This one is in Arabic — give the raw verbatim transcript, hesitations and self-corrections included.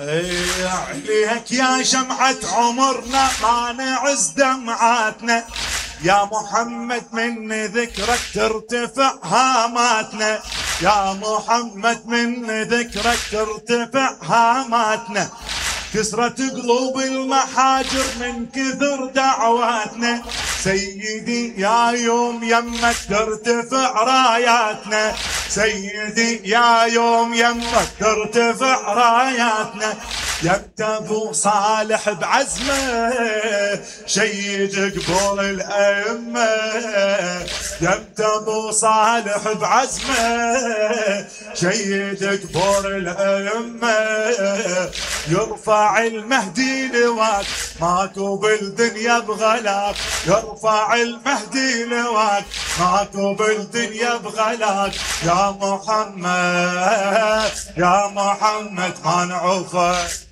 اي عليك يا شمعة عمرنا ما نعز دمعاتنا، يا محمد من ذكرك ترتفع هاماتنا، يا محمد من ذكرك ترتفع هاماتنا، كسرت قلوب المحاجر من كثر دعواتنا، سيدي يا يوم يمك ترتفع راياتنا، سيدي يا يوم يمك ترتفع راياتنا، يمت ابو صالح بعزمه شيد قبور الائمه، يمت ابو صالح بعزمه شيد قبور الائمه، يرفع المهدي لواك ماكو بالدنيا بغلاك، يرفع المهدي لواك ماكو بالدنيا بغلاك، يا محمد يا محمد ما نعوفك.